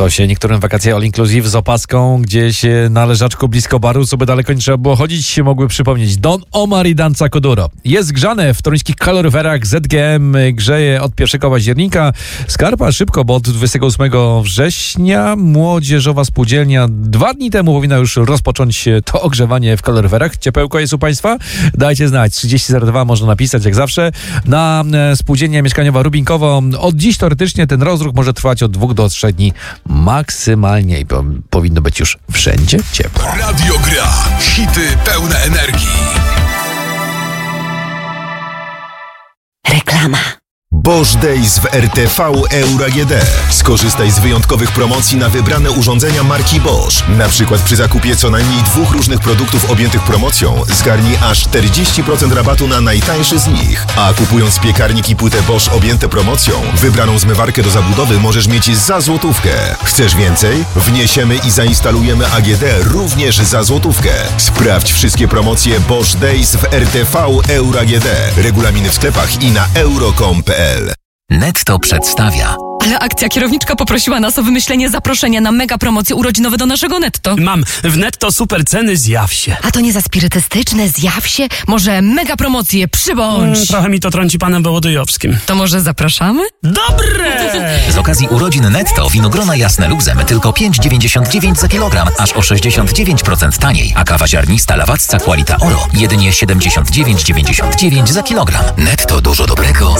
To się niektórym wakacje all inclusive z opaską gdzieś na leżaczku blisko baru, co by daleko nie trzeba było chodzić, się mogły przypomnieć. Don Omar i Danza Kuduro. Jest grzane w toruńskich kaloryferach. ZGM grzeje od 1 października. Skarpa szybko, bo od 28 września młodzieżowa spółdzielnia 2 dni temu powinna już rozpocząć to ogrzewanie w kaloryferach. Ciepełko jest u Państwa? Dajcie znać. 3002 można napisać jak zawsze. Na spółdzielnia mieszkaniowa Rubinkowo od dziś teoretycznie ten rozruch może trwać od 2 do 3 dni maksymalnie i powinno być już wszędzie ciepło. Radio Gra. Hity pełne energii. Reklama. Bosch Days w RTV Euro AGD. Skorzystaj z wyjątkowych promocji na wybrane urządzenia marki Bosch. Na przykład przy zakupie co najmniej 2 różnych produktów objętych promocją zgarnij aż 40% rabatu na najtańszy z nich. A kupując piekarnik i płytę Bosch objęte promocją, wybraną zmywarkę do zabudowy możesz mieć za złotówkę. Chcesz więcej? Wniesiemy i zainstalujemy AGD również za złotówkę. Sprawdź wszystkie promocje Bosch Days w RTV Euro AGD. Regulaminy w sklepach i na euro.com.pl. Netto przedstawia. Ale akcja kierowniczka poprosiła nas o wymyślenie zaproszenia na mega promocje urodzinowe do naszego Netto. Mam w Netto super ceny, zjaw się. A to nie za spirytystyczne, zjaw się? Może mega promocje, przybądź. Trochę mi to trąci panem Wołodyjowskim. To może zapraszamy? Dobre! Z okazji urodzin Netto winogrona jasne luzem tylko 5,99 za kilogram, aż o 69% taniej. A kawa ziarnista Lawacka Qualita Oro jedynie 79,99 za kilogram. Netto, dużo dobrego